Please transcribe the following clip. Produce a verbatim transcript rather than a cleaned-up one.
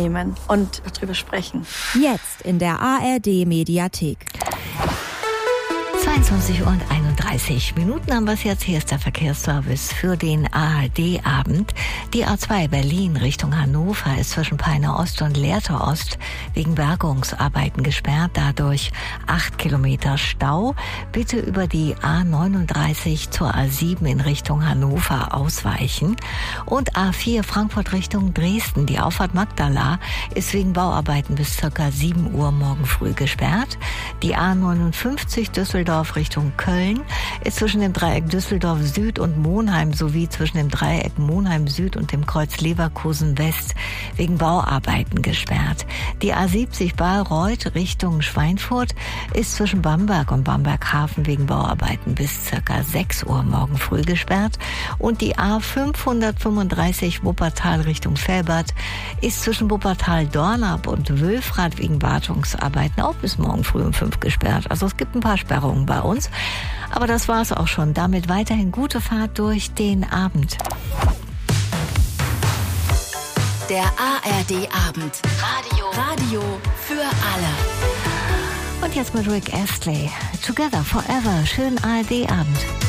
nehmen und darüber sprechen. Jetzt in der A R D-Mediathek. zweiundzwanzig Uhr und einunddreißig Minuten haben wir es jetzt. Hier ist der Verkehrsservice für den A R D-Abend. Die A zwei Berlin Richtung Hannover ist zwischen Peine Ost und Lehrte Ost wegen Bergungsarbeiten gesperrt. Dadurch acht Kilometer Stau. Bitte über die A neununddreißig zur A sieben in Richtung Hannover ausweichen. Und A vier Frankfurt Richtung Dresden. Die Auffahrt Magdala ist wegen Bauarbeiten bis circa sieben Uhr morgen früh gesperrt. Die A neunundfünfzig Düsseldorf Richtung Köln ist zwischen dem Dreieck Düsseldorf Süd und Monheim sowie zwischen dem Dreieck Monheim Süd und dem Kreuz Leverkusen West wegen Bauarbeiten gesperrt. Die A siebzig Bayreuth Richtung Schweinfurt ist zwischen Bamberg und Bamberg-Hafen wegen Bauarbeiten bis circa sechs Uhr morgen früh gesperrt. Und die A fünfhundertfünfunddreißig Wuppertal Richtung Velbert ist zwischen Wuppertal-Dornab und Wülfrath wegen Wartungsarbeiten auch bis morgen früh um fünf gesperrt. Also es gibt ein paar Sperrungen bei uns. Aber das war's auch schon. Damit weiterhin gute Fahrt durch den Abend. Der A R D-Abend. Radio. Radio für alle. Und jetzt mit Rick Astley. Together Forever. Schönen A R D-Abend.